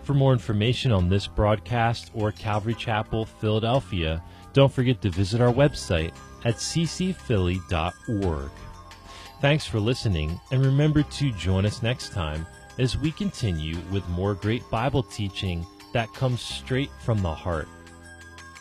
For more information on this broadcast or Calvary Chapel, Philadelphia, don't forget to visit our website at ccphilly.org. Thanks for listening, and remember to join us next time as we continue with more great Bible teaching that comes straight from the heart.